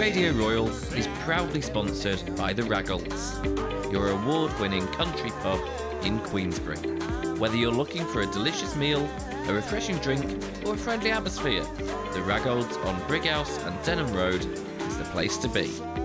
Radio Royal is proudly sponsored by the Ragolts, your award-winning country pub in Queensbury. Whether you're looking for a delicious meal, a refreshing drink or a friendly atmosphere, the Ragolts on Brighouse and Denham Road is the place to be.